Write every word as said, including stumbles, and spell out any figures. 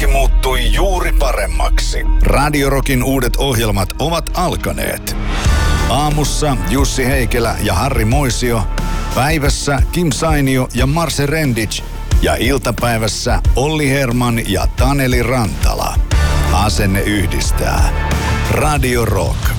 Kaikki muuttui juuri paremmaksi. Radio Rockin uudet ohjelmat ovat alkaneet. Aamussa Jussi Heikelä ja Harri Moisio. Päivässä Kim Sainio ja Marse Rendic. Ja iltapäivässä Olli Herman ja Taneli Rantala. Asenne yhdistää. Radio Rock.